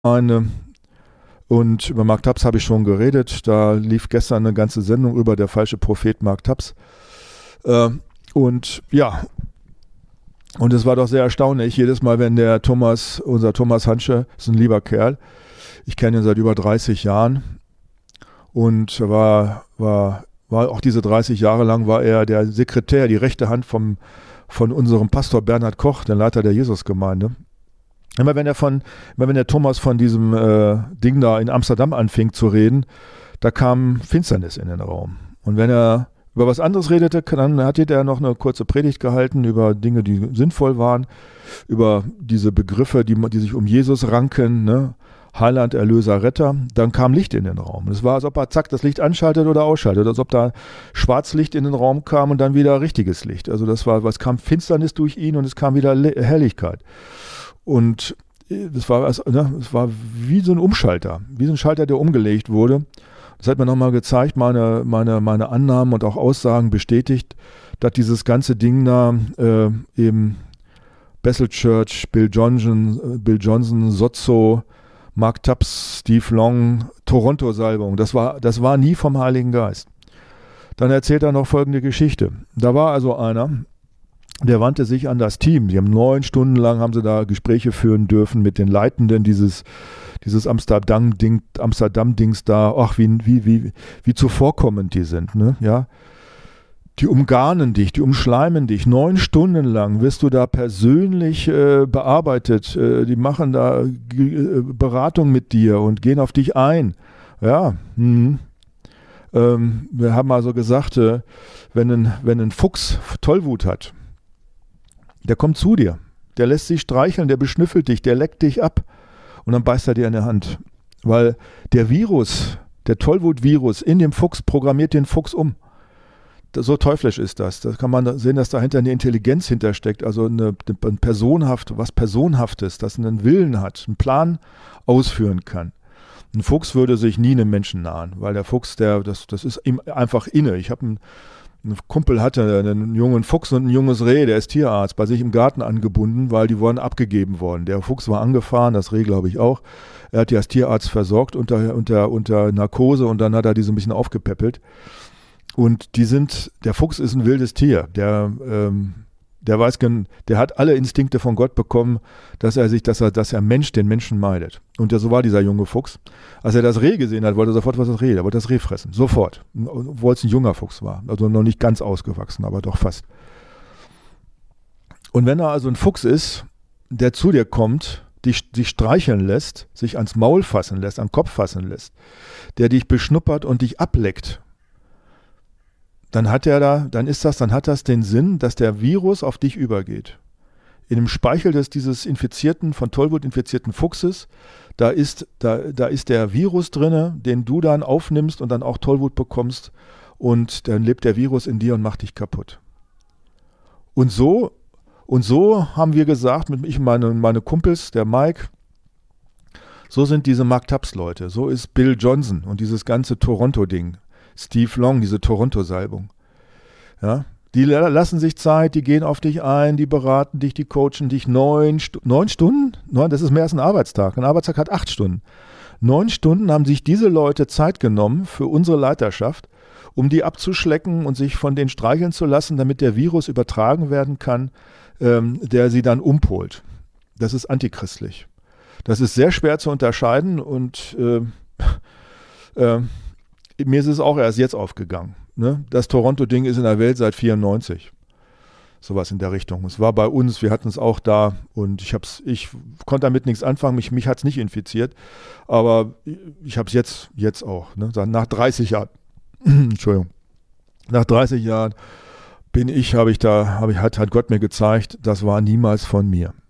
Und über Mark Taps habe ich schon geredet. Da lief gestern eine ganze Sendung über der falsche Prophet Mark Taps. Und es war doch sehr erstaunlich. Jedes Mal, wenn unser Thomas Hansche, ist ein lieber Kerl, ich kenne ihn seit über 30 Jahren und war auch diese 30 Jahre lang war er der Sekretär, die rechte Hand von unserem Pastor Bernhard Koch, der Leiter der Jesusgemeinde. Immer wenn der Thomas von diesem Ding da in Amsterdam anfing zu reden, da kam Finsternis in den Raum. Und wenn er über was anderes redete, dann hat er noch eine kurze Predigt gehalten über Dinge, die sinnvoll waren, über diese Begriffe, die sich um Jesus ranken, ne? Heiland, Erlöser, Retter. Dann kam Licht in den Raum. Es war, als ob er zack das Licht anschaltet oder ausschaltet, als ob da Schwarzlicht in den Raum kam und dann wieder richtiges Licht. Also es kam Finsternis durch ihn und es kam wieder Helligkeit. Und es war wie so ein Umschalter, wie so ein Schalter, der umgelegt wurde. Das hat mir nochmal gezeigt, meine Annahmen und auch Aussagen bestätigt, dass dieses ganze Ding da eben Bethel Church, Bill Johnson, Sozzo, Mark Taps, Steve Long, Toronto-Salbung, das war nie vom Heiligen Geist. Dann erzählt er noch folgende Geschichte. Da war also einer, der wandte sich an das Team. Die haben 9 Stunden lang haben sie da Gespräche führen dürfen mit den Leitenden dieses Amsterdam-Dings da. Ach, wie zuvorkommend die sind, ne? Ja. Die umgarnen dich, die umschleimen dich. 9 Stunden lang wirst du da persönlich bearbeitet. Die machen da Beratung mit dir und gehen auf dich ein. Ja. Wir haben also gesagt, wenn ein Fuchs Tollwut hat, der kommt zu dir, der lässt sich streicheln, der beschnüffelt dich, der leckt dich ab und dann beißt er dir in die Hand. Weil der Tollwut-Virus in dem Fuchs programmiert den Fuchs um. So teuflisch ist das. Da kann man sehen, dass dahinter eine Intelligenz hintersteckt, also was Personhaftes, das einen Willen hat, einen Plan ausführen kann. Ein Fuchs würde sich nie einem Menschen nahen, weil der Fuchs, das ist ihm einfach inne. Ich habe einen Kumpel hatte einen jungen Fuchs und ein junges Reh, der ist Tierarzt, bei sich im Garten angebunden, weil die wurden abgegeben worden. Der Fuchs war angefahren, das Reh glaube ich auch. Er hat die als Tierarzt versorgt unter Narkose und dann hat er die so ein bisschen aufgepäppelt. Und der Fuchs ist ein wildes Tier, der hat alle Instinkte von Gott bekommen, dass er den Menschen meidet. Und so war dieser junge Fuchs. Als er das Reh gesehen hat, wollte er sofort das Reh fressen. Sofort. Obwohl es ein junger Fuchs war. Also noch nicht ganz ausgewachsen, aber doch fast. Und wenn er also ein Fuchs ist, der zu dir kommt, dich streicheln lässt, sich ans Maul fassen lässt, an den Kopf fassen lässt, der dich beschnuppert und dich ableckt, dann hat das den Sinn, dass der Virus auf dich übergeht. In dem Speichel dieses von Tollwut infizierten Fuchses, da ist der Virus drinne, den du dann aufnimmst und dann auch Tollwut bekommst und dann lebt der Virus in dir und macht dich kaputt. Und so haben wir gesagt, ich und meine Kumpels, der Mike, so sind diese Mark Taps Leute, so ist Bill Johnson und dieses ganze Toronto-Ding. Steve Long, diese Toronto-Salbung. Ja, die lassen sich Zeit, die gehen auf dich ein, die beraten dich, die coachen dich 9 Stunden? Das ist mehr als ein Arbeitstag. Ein Arbeitstag hat 8 Stunden. 9 Stunden haben sich diese Leute Zeit genommen für unsere Leiterschaft, um die abzuschlecken und sich von denen streicheln zu lassen, damit der Virus übertragen werden kann, der sie dann umpolt. Das ist antichristlich. Das ist sehr schwer zu unterscheiden und mir ist es auch erst jetzt aufgegangen. Ne? Das Toronto-Ding ist in der Welt seit 1994. Sowas in der Richtung. Es war bei uns, wir hatten es auch da und ich konnte damit nichts anfangen, mich hat es nicht infiziert, aber ich habe es jetzt auch. Ne? Nach 30 Jahren, Entschuldigung, nach 30 Jahren hat Gott mir gezeigt, das war niemals von mir.